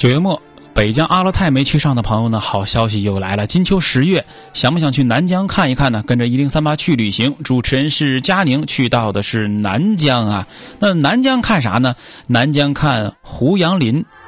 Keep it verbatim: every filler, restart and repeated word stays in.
九月末，北疆阿勒泰没去上的朋友呢，好消息又来了。金秋十月，想不想去南疆看一看呢？跟着一零三八去旅行，主持人是佳宁，去到的是南疆啊。那南疆看啥呢？南疆看胡杨林。